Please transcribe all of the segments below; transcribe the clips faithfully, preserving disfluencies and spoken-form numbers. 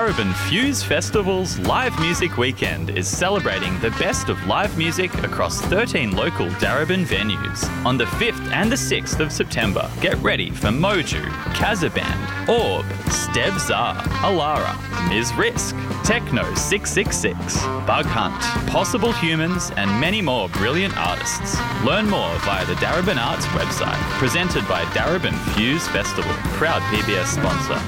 Darebin Fuse Festival's live music weekend is celebrating the best of live music across thirteen local Darebin venues. On the fifth and the sixth of September, get ready for Moju, Kazaband, Orb, Steb Zar, Alara, Miz Risk, Techno six six six, Bug Hunt, Possible Humans, and many more brilliant artists. Learn more via the Darebin Arts website, presented by Darebin Fuse Festival, proud P B S sponsor.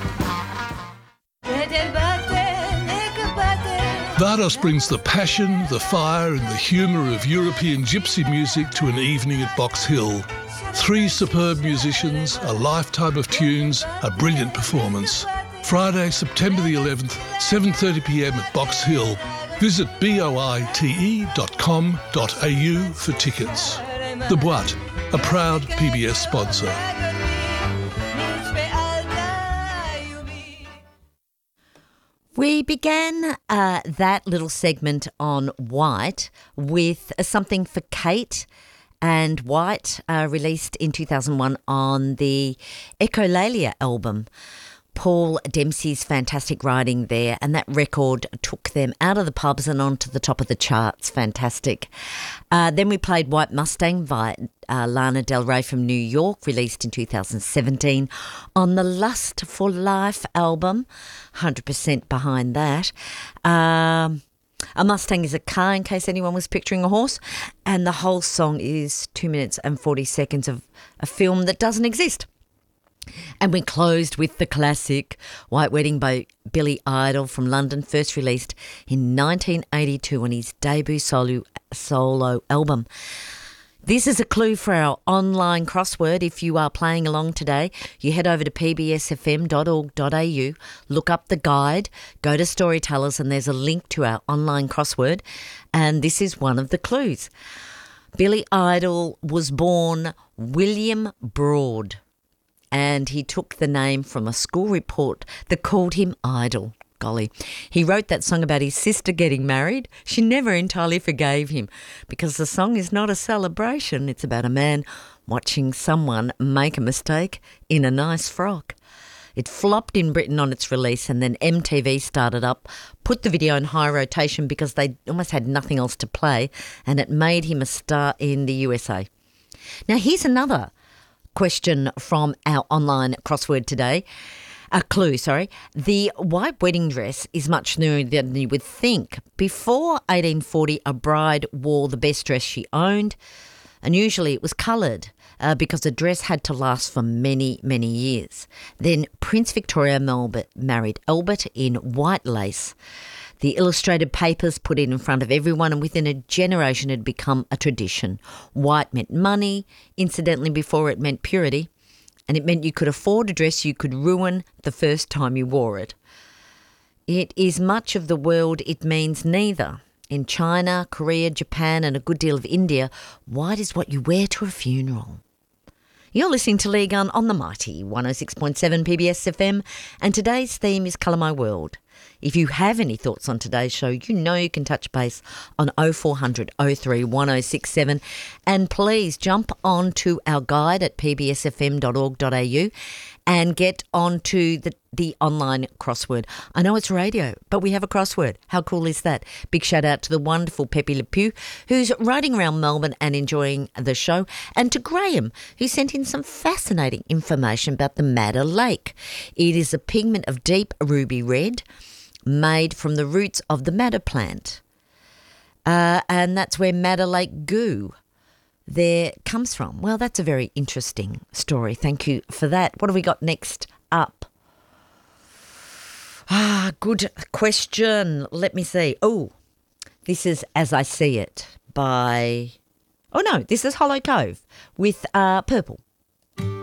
Vardos brings the passion, the fire and the humour of European gypsy music to an evening at Box Hill. Three superb musicians, a lifetime of tunes, a brilliant performance. Friday, September the eleventh, seven thirty p m at Box Hill. Visit boite dot com dot a u for tickets. The Boite, a proud P B S sponsor. We began uh, that little segment on White with uh, something for Kate and White, uh, released in two thousand one on the Echolalia album. Paul Dempsey's fantastic writing there, and that record took them out of the pubs and onto the top of the charts. Fantastic. Uh, then we played White Mustang by uh, Lana Del Rey from New York, released in two thousand seventeen on the Lust for Life album. one hundred percent behind that. Um, a Mustang is a car, in case anyone was picturing a horse, and the whole song is two minutes and forty seconds of a film that doesn't exist. And we closed with the classic White Wedding by Billy Idol from London, first released in nineteen eighty-two on his debut solo, solo album. This is a clue for our online crossword. If you are playing along today, you head over to p b s f m dot org dot a u, look up the guide, go to Storytellers, and there's a link to our online crossword. And this is one of the clues. Billy Idol was born William Broad, and he took the name from a school report that called him Idol. Golly. He wrote that song about his sister getting married. She never entirely forgave him because the song is not a celebration. It's about a man watching someone make a mistake in a nice frock. It flopped in Britain on its release, and then M T V started up, put the video in high rotation because they almost had nothing else to play, and it made him a star in the U S A. Now, here's another question from our online crossword today. A clue, sorry. The white wedding dress is much newer than you would think. Before eighteen forty, a bride wore the best dress she owned, and usually it was coloured uh, because the dress had to last for many, many years. Then Prince Victoria Melbert married Albert in white lace. The illustrated papers put it in front of everyone, and within a generation it had become a tradition. White meant money. Incidentally, before it meant purity. And it meant you could afford a dress you could ruin the first time you wore it. It is much of the world it means neither. In China, Korea, Japan and a good deal of India, white is what you wear to a funeral. You're listening to Lee Gunn on the mighty one oh six point seven P B S F M, and today's theme is Colour My World. If you have any thoughts on today's show, you know you can touch base on oh four hundred, oh three, one oh six seven, and please jump on to our guide at p b s f m dot org dot a u and get onto the, the online crossword. I know it's radio, but we have a crossword. How cool is that? Big shout out to the wonderful Pepe Le Pew, who's riding around Melbourne and enjoying the show, and to Graham, who sent in some fascinating information about the Madder Lake. It is a pigment of deep ruby red, made from the roots of the madder plant. Uh, and that's where Madder Lake goo there comes from. Well, that's a very interesting story. Thank you for that. What have we got next up? Ah, good question. Let me see. Oh, this is As I See It by... Oh, no, this is Hollow Cove with uh, Purple.